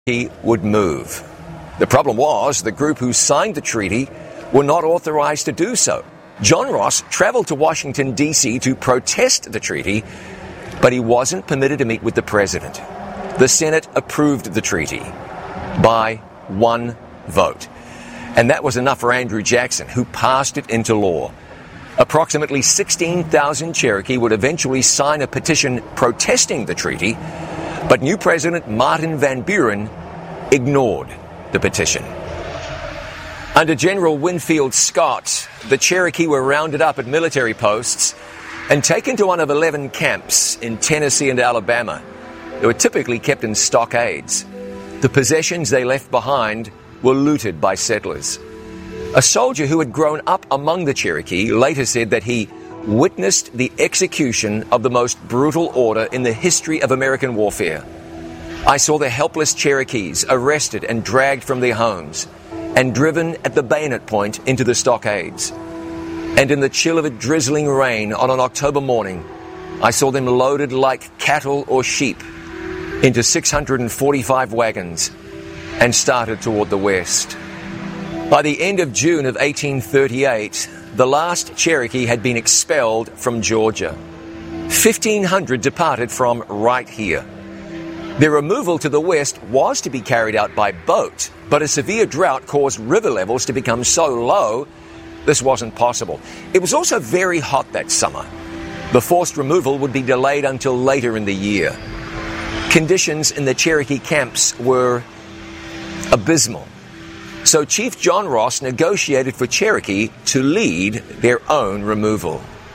he would move. The problem was the group who signed the treaty were not authorized to do so. John Ross traveled to Washington, D.C. to protest the treaty, but he wasn't permitted to meet with the president. The Senate approved the treaty by one vote. And that was enough for Andrew Jackson, who passed it into law. Approximately 16,000 Cherokee would eventually sign a petition protesting the treaty, but new President Martin Van Buren ignored the petition. Under General Winfield Scott, the Cherokee were rounded up at military posts and taken to one of 11 camps in Tennessee and Alabama. They were typically kept in stockades. The possessions they left behind were looted by settlers. A soldier who had grown up among the Cherokee later said that he witnessed the execution of the most brutal order in the history of American warfare. I saw the helpless Cherokees arrested and dragged from their homes and driven at the bayonet point into the stockades. And in the chill of a drizzling rain on an October morning, I saw them loaded like cattle or sheep into 645 wagons and started toward the west. By the end of June of 1838, the last Cherokee had been expelled from Georgia. 1,500 departed from right here. Their removal to the west was to be carried out by boat, but a severe drought caused river levels to become so low, this wasn't possible. It was also very hot that summer. The forced removal would be delayed until later in the year. Conditions in the Cherokee camps were abysmal. So Chief John Ross negotiated for Cherokee to lead their own removal.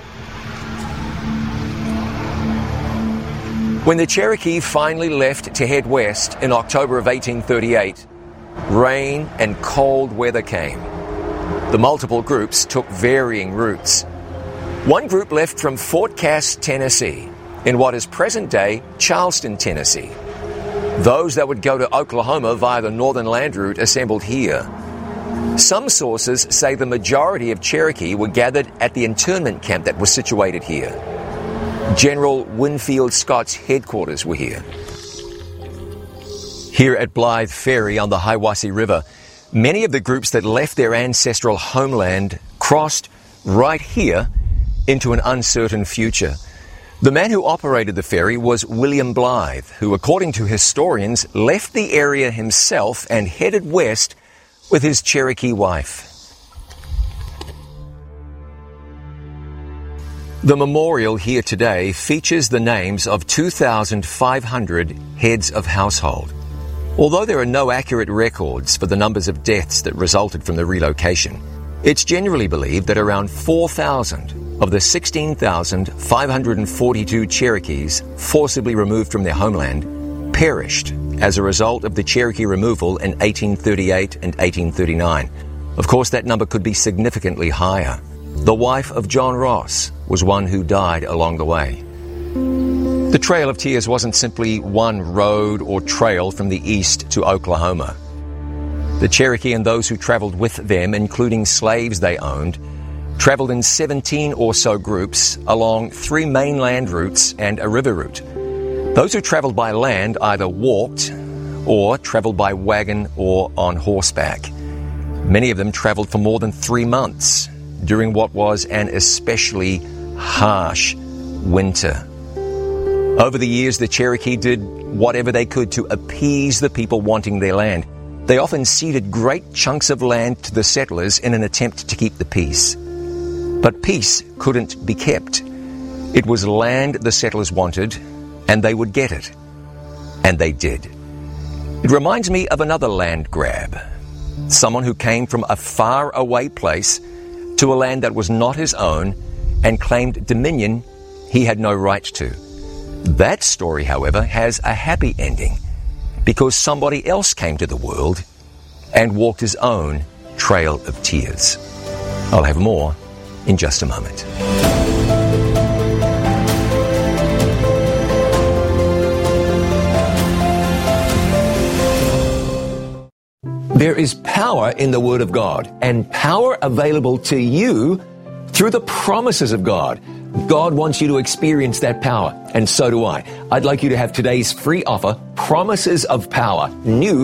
When the Cherokee finally left to head west in October of 1838, rain and cold weather came. The multiple groups took varying routes. One group left from Fort Cass, Tennessee, in what is present-day Charleston, Tennessee. Those that would go to Oklahoma via the Northern Land Route assembled here. Some sources say the majority of Cherokee were gathered at the internment camp that was situated here. General Winfield Scott's headquarters were here. Here at Blythe Ferry on the Hiwassee River, many of the groups that left their ancestral homeland crossed right here into an uncertain future. The man who operated the ferry was William Blythe, who, according to historians, left the area himself and headed west with his Cherokee wife. The memorial here today features the names of 2,500 heads of household. Although there are no accurate records for the numbers of deaths that resulted from the relocation, it's generally believed that around 4,000 of the 16,542 Cherokees forcibly removed from their homeland perished as a result of the Cherokee removal in 1838 and 1839. Of course, that number could be significantly higher. The wife of John Ross was one who died along the way. The Trail of Tears wasn't simply one road or trail from the east to Oklahoma. The Cherokee and those who traveled with them, including slaves they owned, traveled in 17 or so groups along 3 mainland routes and a river route. Those who traveled by land either walked or traveled by wagon or on horseback. Many of them traveled for more than 3 months during what was an especially harsh winter. Over the years, the Cherokee did whatever they could to appease the people wanting their land. They often ceded great chunks of land to the settlers in an attempt to keep the peace. But peace couldn't be kept. It was land the settlers wanted, and they would get it. And they did. It reminds me of another land grab. Someone who came from a far-away place to a land that was not his own and claimed dominion he had no right to. That story, however, has a happy ending because somebody else came to the world and walked his own trail of tears. I'll have more in just a moment. There is power in the Word of God, and power available to you through the promises of God. God wants you to experience that power, and so do I. I'd like you to have today's free offer, Promises of Power, new